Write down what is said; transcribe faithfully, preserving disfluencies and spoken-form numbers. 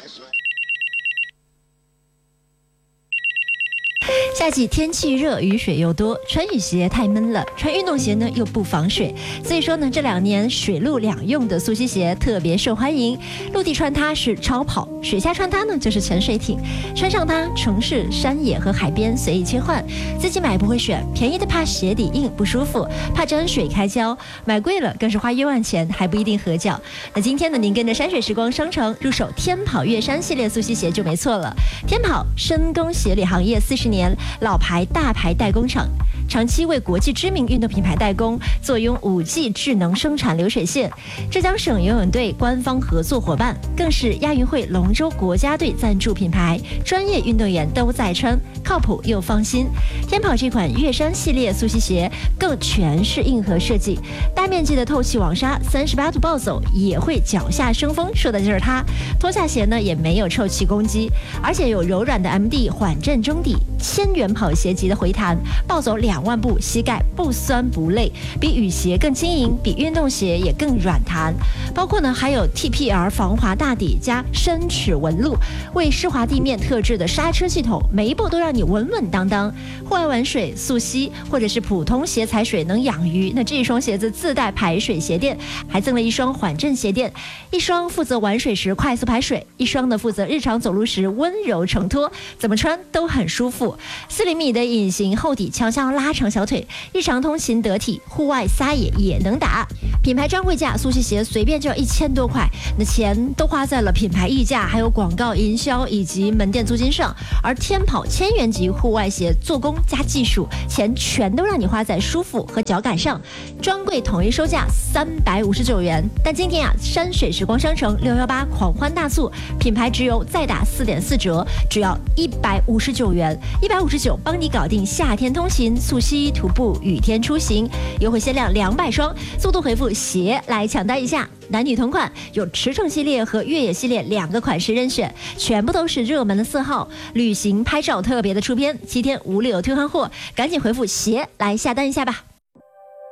夏季天气热，雨水又多，穿雨鞋太闷了，穿运动鞋呢又不防水，所以说呢，这两年水陆两用的速吸鞋特别受欢迎。陆地穿它是超跑，水下穿它呢就是潜水艇。穿上它，城市、山野和海边随意切换。自己买不会选，便宜的怕鞋底硬不舒服，怕沾水开胶；买贵了更是花冤枉钱，还不一定合脚。那今天呢，您跟着山水时光商城入手天跑月山系列速吸鞋就没错了。天跑深耕鞋履行业四十年。老牌大牌代工厂，长期为国际知名运动品牌代工，坐拥五 G 智能生产流水线。浙江省游泳队官方合作伙伴，更是亚运会龙舟国家队赞助品牌，专业运动员都在穿，靠谱又放心。天跑这款月山系列速吸鞋更全是硬核设计，大面积的透气网纱，三十八度暴走也会脚下生风，说的就是它。脱下鞋呢也没有臭气攻击，而且有柔软的 M D 缓震中底，千元跑鞋级的回弹，暴走两万步，膝盖不酸不累，比雨鞋更轻盈，比运动鞋也更软弹。包括呢还有 T P R 防滑大底加深齿纹路，为湿滑地面特制的刹车系统，每一步都让你稳稳当当。户外玩水、速吸或者是普通鞋踩水能养鱼，那这一双鞋子自带排水鞋垫，还赠了一双缓震鞋垫，一双负责玩水时快速排水，一双呢负责日常走路时温柔承托，怎么穿都很舒服。四厘米的隐形厚底悄悄拉长小腿，日常通勤得体，户外撒野也能打。品牌专柜价速吸鞋随便就要一千多块，那钱都花在了品牌溢价、还有广告营销以及门店租金上。而天跑千元级户外鞋做工加技术，钱全都让你花在舒服和脚感上。专柜统一售价三百五十九元，但今天啊，山水时光商城六一八狂欢大促，品牌直邮再打四点四折，只要一百五十九元，一百五十九帮你搞定夏天通勤、速吸、徒步、雨天出行，优惠限量两百双，速度回复鞋来抢单一下。男女同款，有驰骋系列和越野系列两个款式任选，全部都是热门的色号，旅行拍照特别的出片，七天无理由退换货，赶紧回复鞋来下单一下吧。